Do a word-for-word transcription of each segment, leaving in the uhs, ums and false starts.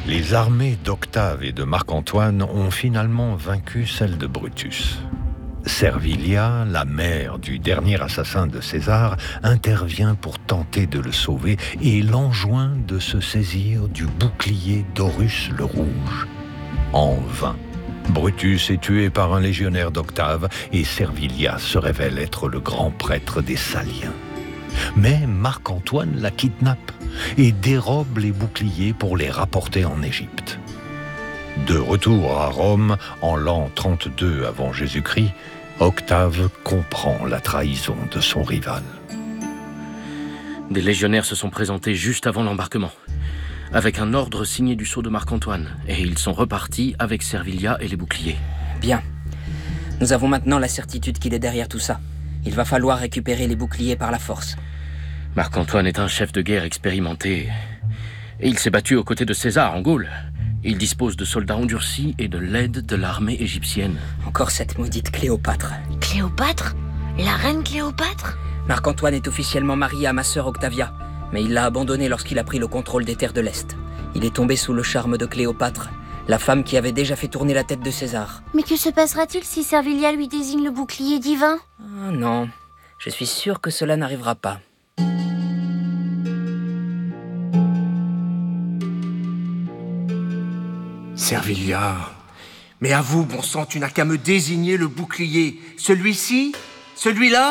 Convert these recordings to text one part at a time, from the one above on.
Les armées d'Octave et de Marc-Antoine ont finalement vaincu celles de Brutus. Servilia, la mère du dernier assassin de César, intervient pour tenter de le sauver et l'enjoint de se saisir du bouclier d'Horus le Rouge. En vain. Brutus est tué par un légionnaire d'Octave et Servilia se révèle être le grand prêtre des Saliens. Mais Marc-Antoine la kidnappe et dérobe les boucliers pour les rapporter en Égypte. De retour à Rome, en l'an trente-deux avant Jésus-Christ, Octave comprend la trahison de son rival. Des légionnaires se sont présentés juste avant l'embarquement, avec un ordre signé du sceau de Marc-Antoine, et ils sont repartis avec Servilia et les boucliers. Bien. Nous avons maintenant la certitude qu'il est derrière tout ça. Il va falloir récupérer les boucliers par la force. Marc-Antoine est un chef de guerre expérimenté, et il s'est battu aux côtés de César en Gaule. Il dispose de soldats endurcis et de l'aide de l'armée égyptienne. Encore cette maudite Cléopâtre. Cléopâtre ? La reine Cléopâtre ? Marc-Antoine est officiellement marié à ma sœur Octavia, mais il l'a abandonnée lorsqu'il a pris le contrôle des terres de l'Est. Il est tombé sous le charme de Cléopâtre, la femme qui avait déjà fait tourner la tête de César. Mais que se passera-t-il si Servilia lui désigne le bouclier divin ? Ah non, je suis sûr que cela n'arrivera pas. Servilia, mais à vous, bon sang, tu n'as qu'à me désigner le bouclier. Celui-ci ? Celui-là ?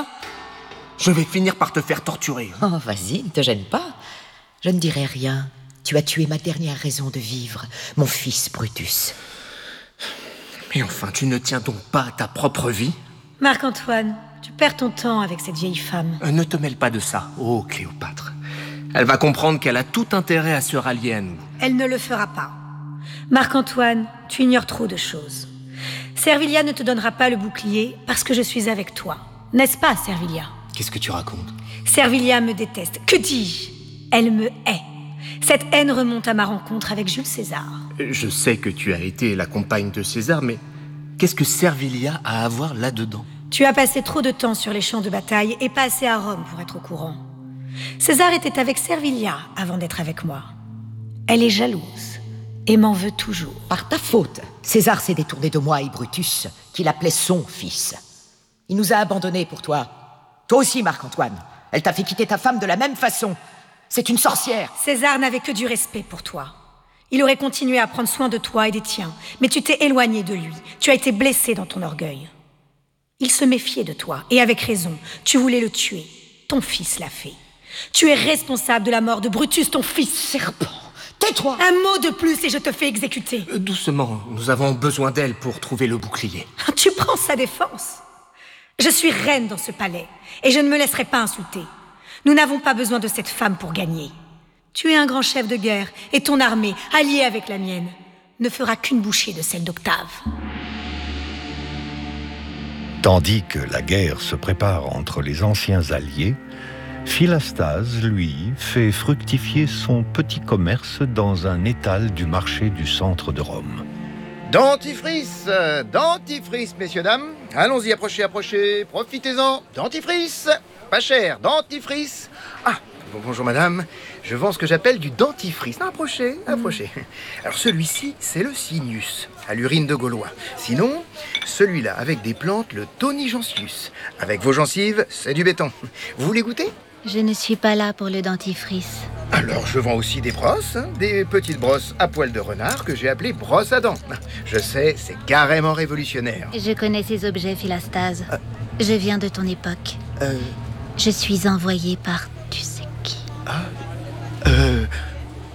Je vais finir par te faire torturer. Oh, vas-y, ne te gêne pas. Je ne dirai rien. Tu as tué ma dernière raison de vivre, mon fils Brutus. Mais enfin, tu ne tiens donc pas à ta propre vie ? Marc-Antoine, tu perds ton temps avec cette vieille femme. Euh, ne te mêle pas de ça, oh Cléopâtre. Elle va comprendre qu'elle a tout intérêt à se rallier à nous. Elle ne le fera pas. Marc-Antoine, tu ignores trop de choses. Servilia ne te donnera pas le bouclier parce que je suis avec toi. N'est-ce pas, Servilia ? Qu'est-ce que tu racontes ? Servilia me déteste. Que dis-je ? Elle me hait. Cette haine remonte à ma rencontre avec Jules César. Je sais que tu as été la compagne de César, mais qu'est-ce que Servilia a à voir là-dedans ? Tu as passé trop de temps sur les champs de bataille et pas assez à Rome pour être au courant. César était avec Servilia avant d'être avec moi. Elle est jalouse et m'en veut toujours. Par ta faute, César s'est détourné de moi et Brutus, qu'il appelait son fils. Il nous a abandonnés pour toi. Toi aussi, Marc-Antoine. Elle t'a fait quitter ta femme de la même façon. C'est une sorcière. César n'avait que du respect pour toi. Il aurait continué à prendre soin de toi et des tiens, mais tu t'es éloigné de lui. Tu as été blessé dans ton orgueil. Il se méfiait de toi, et avec raison. Tu voulais le tuer. Ton fils l'a fait. Tu es responsable de la mort de Brutus, ton fils. Serpent, tais-toi. Un mot de plus et je te fais exécuter. Euh, doucement, nous avons besoin d'elle pour trouver le bouclier. Tu prends sa défense. Je suis reine dans ce palais, et je ne me laisserai pas insulter. Nous n'avons pas besoin de cette femme pour gagner. Tu es un grand chef de guerre, et ton armée, alliée avec la mienne, ne fera qu'une bouchée de celle d'Octave. Tandis que la guerre se prépare entre les anciens alliés, Philastase, lui, fait fructifier son petit commerce dans un étal du marché du centre de Rome. Dentifrice, dentifrice, messieurs, dames. Allons-y, approchez, approchez, profitez-en. Dentifrice, pas cher, dentifrice. Ah, bon, bonjour madame, je vends ce que j'appelle du dentifrice. Non, approchez, approchez. Alors celui-ci, c'est le Sinus, à l'urine de Gaulois. Sinon, celui-là, avec des plantes, le Tonigencius. Avec vos gencives, c'est du béton. Vous voulez goûter ? Je ne suis pas là pour le dentifrice. Alors, je vends aussi des brosses, hein, des petites brosses à poil de renard que j'ai appelées brosses à dents. Je sais, c'est carrément révolutionnaire. Je connais ces objets, Philastase. Euh, Je viens de ton époque. Euh... Je suis envoyée par tu sais qui. Ah... Euh... Harding ?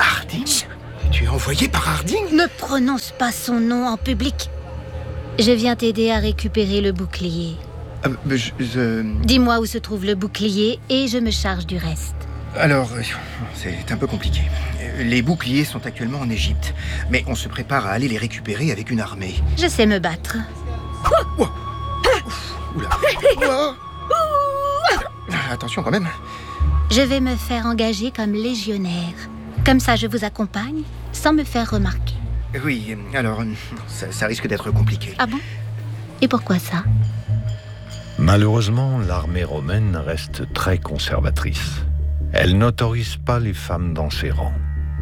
Tu es envoyé par Harding ? Ne prononce pas son nom en public. Je viens t'aider à récupérer le bouclier. Euh, je, je... Dis-moi où se trouve le bouclier et je me charge du reste. Alors, c'est un peu compliqué. Les boucliers sont actuellement en Égypte, mais on se prépare à aller les récupérer avec une armée. Je sais me battre. Ouah. Oula. Ouah. Attention quand même. Je vais me faire engager comme légionnaire. Comme ça, je vous accompagne sans me faire remarquer. Oui, alors, ça, ça risque d'être compliqué. Ah bon ? Et pourquoi ça ? Malheureusement, l'armée romaine reste très conservatrice. Elle n'autorise pas les femmes dans ses rangs.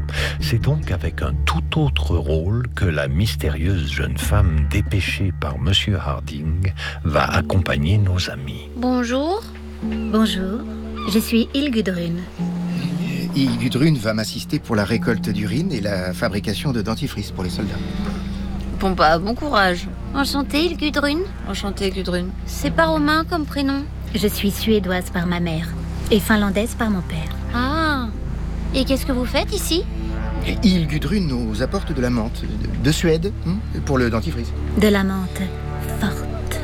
C'est donc avec un tout autre rôle que la mystérieuse jeune femme dépêchée par Monsieur Harding va accompagner nos amis. Bonjour. Bonjour. Je suis Hilgudrun. Hilgudrun va m'assister pour la récolte d'urine et la fabrication de dentifrice pour les soldats. Bon bah, bon courage. Enchantée, Hilgudrun. Enchantée, Gudrun. C'est pas romain comme prénom. Je suis suédoise par ma mère et finlandaise par mon père. Ah. Et qu'est-ce que vous faites ici? Et Hilgudrun nous apporte de la menthe, de, de Suède, hein, pour le dentifrice. De la menthe forte.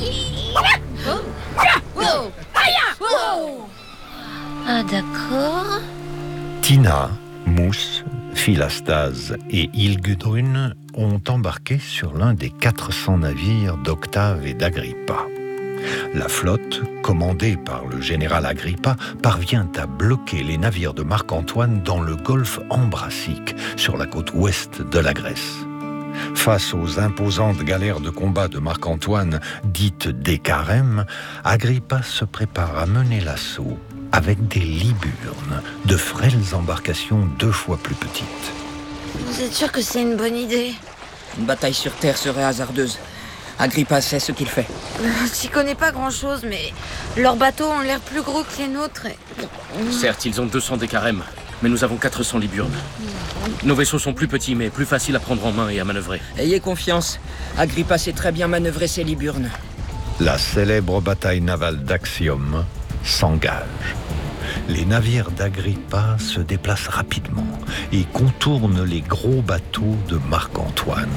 Ah d'accord. Tina, Mousse, Philastase et Hilgudrun ont embarqué sur l'un des quatre cents navires d'Octave et d'Agrippa. La flotte, commandée par le général Agrippa, parvient à bloquer les navires de Marc-Antoine dans le golfe Ambracique, sur la côte ouest de la Grèce. Face aux imposantes galères de combat de Marc-Antoine, dites des carèmes, Agrippa se prépare à mener l'assaut avec des liburnes, de frêles embarcations deux fois plus petites. Vous êtes sûr que c'est une bonne idée? Une bataille sur terre serait hasardeuse. Agrippa sait ce qu'il fait. J'y connais pas grand-chose, mais leurs bateaux ont l'air plus gros que les nôtres. Et... Certes, ils ont deux cents décarèmes, mais nous avons quatre cents liburnes. Nos vaisseaux sont plus petits, mais plus faciles à prendre en main et à manœuvrer. Ayez confiance, Agrippa sait très bien manœuvrer ses liburnes. La célèbre bataille navale d'Axium s'engage. Les navires d'Agrippa se déplacent rapidement et contournent les gros bateaux de Marc-Antoine.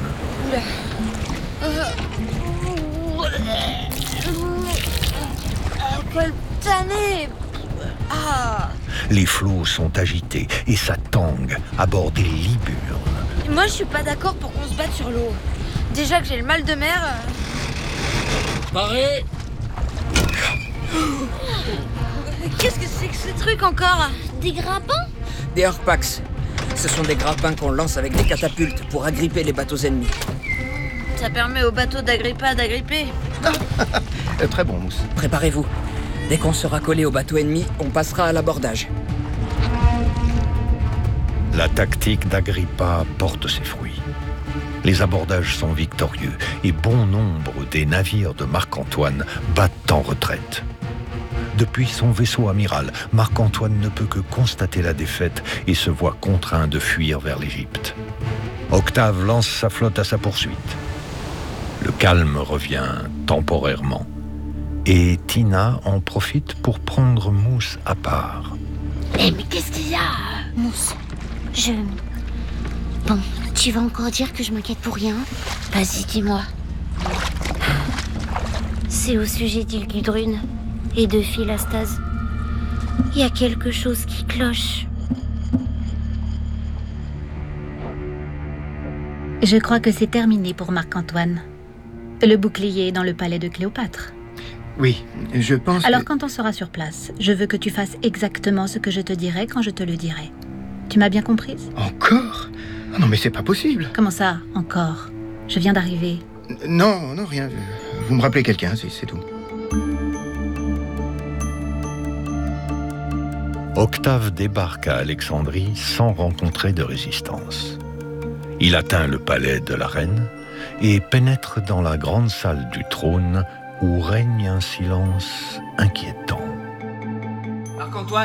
Quelle tannée! Ah! Les flots sont agités et ça tangue à bord des liburnes. Moi, je suis pas d'accord pour qu'on se batte sur l'eau. Déjà que j'ai le mal de mer... Paré! Qu'est-ce que c'est que ce truc encore? Des grappins? Des Harpax. Ce sont des grappins qu'on lance avec des catapultes pour agripper les bateaux ennemis. Ça permet aux bateaux d'Agrippa d'agripper. euh, très bon, Mousse. Préparez-vous. Dès qu'on sera collé au bateau ennemi, on passera à l'abordage. La tactique d'Agrippa porte ses fruits. Les abordages sont victorieux et bon nombre des navires de Marc-Antoine battent en retraite. Depuis son vaisseau amiral, Marc-Antoine ne peut que constater la défaite et se voit contraint de fuir vers l'Égypte. Octave lance sa flotte à sa poursuite. Le calme revient temporairement et Tina en profite pour prendre Mousse à part. Eh mais qu'est-ce qu'il y a, Mousse? Je... Bon, tu vas encore dire que je m'inquiète pour rien? Vas-y, dis-moi. C'est au sujet d'Hilgudrun et de Philastase. Il y a quelque chose qui cloche. Je crois que c'est terminé pour Marc-Antoine. Le bouclier est dans le palais de Cléopâtre. Oui, je pense Alors que... quand on sera sur place, je veux que tu fasses exactement ce que je te dirai quand je te le dirai. Tu m'as bien comprise? Encore? Ah non mais c'est pas possible. Comment ça, encore? Je viens d'arriver. Non, non, rien. Vous me rappelez quelqu'un, c'est, c'est tout. Octave débarque à Alexandrie sans rencontrer de résistance. Il atteint le palais de la reine et pénètre dans la grande salle du trône où règne un silence inquiétant. Marc-Antoine!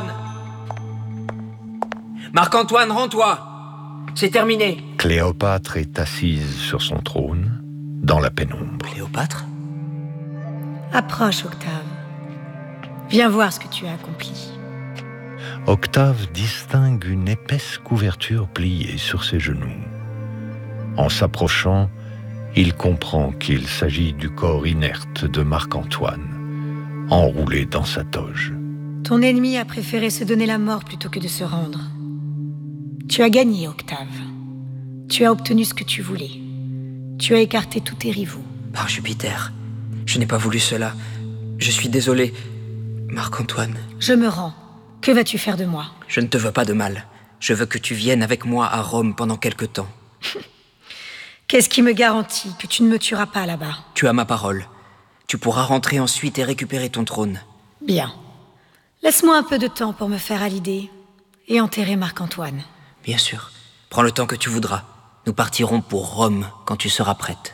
Marc-Antoine, rends-toi! C'est terminé! Cléopâtre est assise sur son trône, dans la pénombre. Cléopâtre? Approche, Octave. Viens voir ce que tu as accompli. Octave distingue une épaisse couverture pliée sur ses genoux. En s'approchant, il comprend qu'il s'agit du corps inerte de Marc-Antoine, enroulé dans sa toge. Ton ennemi a préféré se donner la mort plutôt que de se rendre. Tu as gagné, Octave. Tu as obtenu ce que tu voulais. Tu as écarté tous tes rivaux. Par Jupiter, je n'ai pas voulu cela. Je suis désolé, Marc-Antoine. Je me rends. Que vas-tu faire de moi? Je ne te veux pas de mal. Je veux que tu viennes avec moi à Rome pendant quelque temps. Qu'est-ce qui me garantit que tu ne me tueras pas là-bas? Tu as ma parole. Tu pourras rentrer ensuite et récupérer ton trône. Bien. Laisse-moi un peu de temps pour me faire à l'idée et enterrer Marc-Antoine. Bien sûr. Prends le temps que tu voudras. Nous partirons pour Rome quand tu seras prête.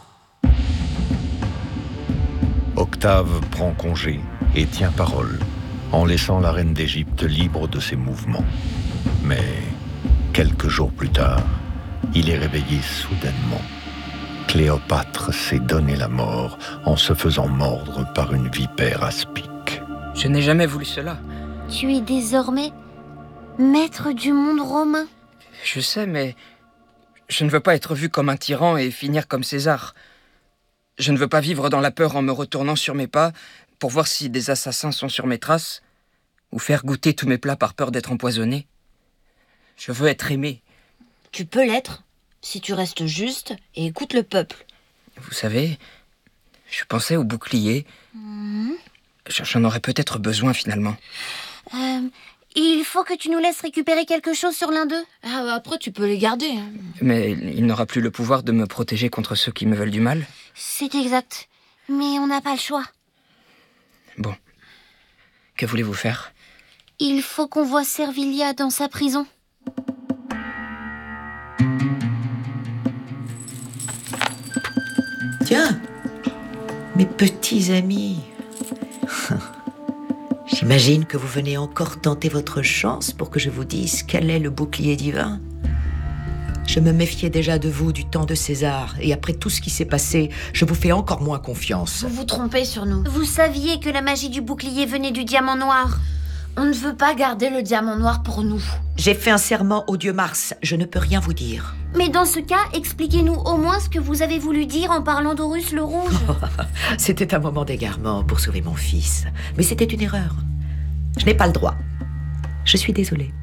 Octave prend congé et tient parole, en laissant la reine d'Égypte libre de ses mouvements. Mais quelques jours plus tard, il est réveillé soudainement. Cléopâtre s'est donné la mort en se faisant mordre par une vipère aspic. Je n'ai jamais voulu cela. Tu es désormais maître du monde romain. Je sais, mais je ne veux pas être vu comme un tyran et finir comme César. Je ne veux pas vivre dans la peur en me retournant sur mes pas pour voir si des assassins sont sur mes traces, ou faire goûter tous mes plats par peur d'être empoisonné. Je veux être aimé. Tu peux l'être, si tu restes juste et écoutes le peuple. Vous savez, je pensais au bouclier. Mmh. J'en aurais peut-être besoin finalement. Euh, il faut que tu nous laisses récupérer quelque chose sur l'un d'eux. Ah, après, tu peux les garder. Hein. Mais il n'aura plus le pouvoir de me protéger contre ceux qui me veulent du mal. C'est exact. Mais on n'a pas le choix. Bon. Que voulez-vous faire ? Il faut qu'on voie Servilia dans sa prison. Tiens, mes petits amis. J'imagine que vous venez encore tenter votre chance pour que je vous dise quel est le bouclier divin. Je me méfiais déjà de vous du temps de César, et après tout ce qui s'est passé, je vous fais encore moins confiance. Vous vous trompez sur nous. Vous saviez que la magie du bouclier venait du diamant noir. On ne veut pas garder le diamant noir pour nous. J'ai fait un serment au dieu Mars, je ne peux rien vous dire. Mais dans ce cas, expliquez-nous au moins ce que vous avez voulu dire en parlant d'Horus le Rouge. C'était un moment d'égarement pour sauver mon fils, mais c'était une erreur. Je n'ai pas le droit. Je suis désolée.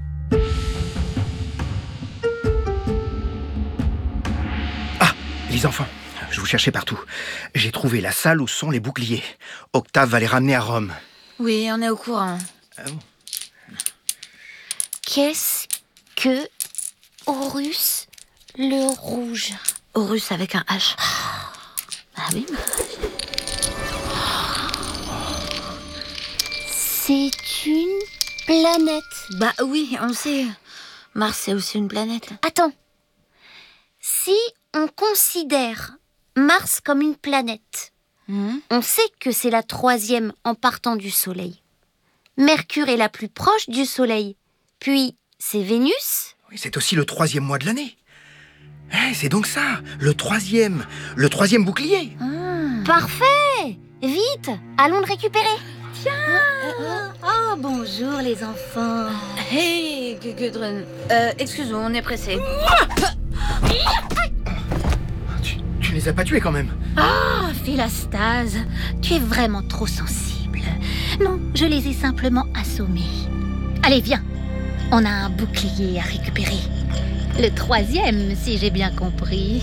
Ah, les enfants, je vous cherchais partout. J'ai trouvé la salle où sont les boucliers. Octave va les ramener à Rome. Oui, on est au courant. Ah bon ? Qu'est-ce que Horus le Rouge? Horus avec un H. Ah oui, mais... C'est une planète. Bah oui, on le sait. Mars, c'est aussi une planète. Attends. Si on considère Mars comme une planète, mmh. on sait que c'est la troisième en partant du Soleil. Mercure est la plus proche du Soleil. Puis, c'est Vénus. Oui, c'est aussi le troisième mois de l'année. Eh, c'est donc ça, le troisième, le troisième bouclier. Mmh. Parfait. Vite, allons le récupérer. Tiens. Oh, bonjour les enfants. Hey, Gudrun. Euh, excuse-moi, on est pressés. Tu, tu les as pas tués quand même. Ah, oh, Philastase, tu es vraiment trop sensible. Non, je les ai simplement assommés. Allez, viens. On a un bouclier à récupérer. Le troisième, si j'ai bien compris.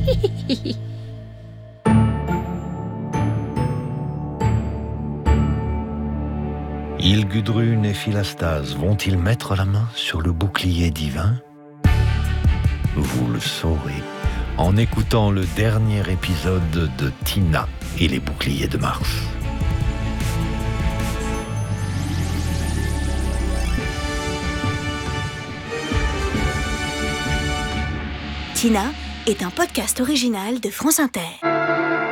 Hilgudrun et Philastase vont-ils mettre la main sur le bouclier divin ? Vous le saurez en écoutant le dernier épisode de Tina et les boucliers de Mars. Tina est un podcast original de France Inter.